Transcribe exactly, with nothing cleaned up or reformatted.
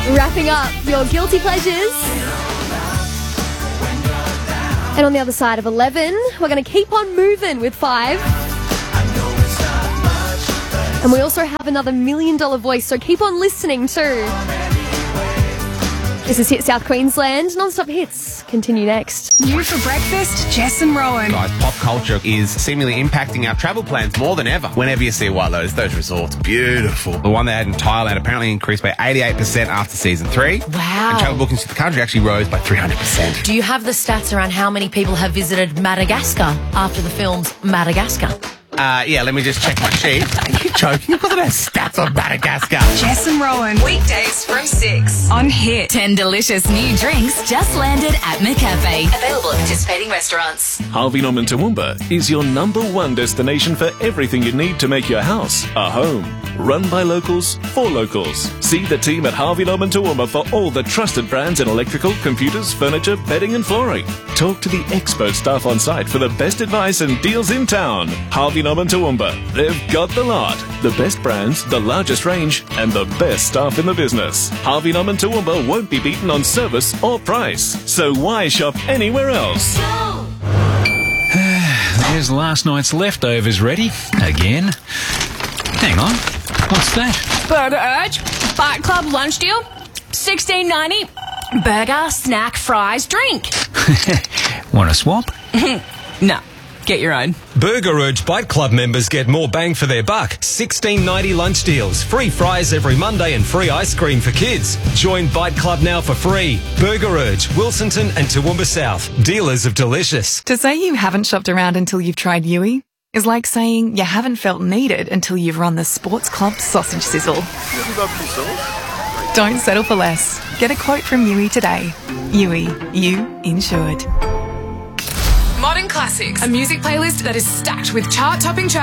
Wrapping up your guilty pleasures. And on the other side of eleven, we're going to keep on moving with five. And we also have another million dollar voice, so keep on listening too. This is Hit South Queensland. Non-stop hits continue next. New for breakfast, Jess and Rowan. Guys, pop culture is seemingly impacting our travel plans more than ever. Whenever you see a White Lotus, those resorts, beautiful. The one they had in Thailand apparently increased by eighty-eight percent after season three. Wow. And travel bookings to the country actually rose by three hundred percent. Do you have the stats around how many people have visited Madagascar after the film's Madagascar? Uh, yeah, let me just check my sheet. Are you joking? I've got no stats on Madagascar. Jess and Rowan. Weekdays from six on Hit. Ten delicious new drinks just landed at McCafe. Available at participating restaurants. Harvey Norman Toowoomba is your number one destination for everything you need to make your house a home. Run by locals, for locals. See the team at Harvey Norman Toowoomba for all the trusted brands in electrical, computers, furniture, bedding and flooring. Talk to the expert staff on site for the best advice and deals in town. Harvey Norman Toowoomba. They've got the lot. The best brands, the largest range, and the best staff in the business. Harvey Norman Toowoomba won't be beaten on service or price. So why shop anywhere else? There's last night's leftovers ready. Again. Hang on. What's that? Burger Urge, Bite Club lunch deal, sixteen ninety. Burger, snack, fries, drink. Want a swap? No, get your own. Burger Urge Bite Club members get more bang for their buck. sixteen ninety lunch deals, free fries every Monday and free ice cream for kids. Join Bite Club now for free. Burger Urge, Wilsonton and Toowoomba South. Dealers of delicious. To say you haven't shopped around until you've tried Yui is like saying you haven't felt needed until you've run the Sports Club sausage sizzle. Don't settle for less. Get a quote from Yui today. Yui, you insured. Modern Classics, a music playlist that is stacked with chart-topping tracks.